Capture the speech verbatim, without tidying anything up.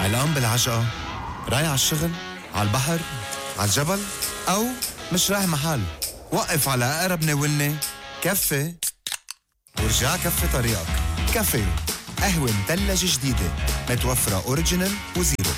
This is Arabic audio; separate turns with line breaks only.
علقان بالعجقة، رايح على الشغل، على البحر، على الجبل، أو مش رايح محل. وقف على أقرب ناولني كفي ورجع كفي طريقك. كافيه قهوة مثلجة جديدة متوفرة أوريجينال وزيرو.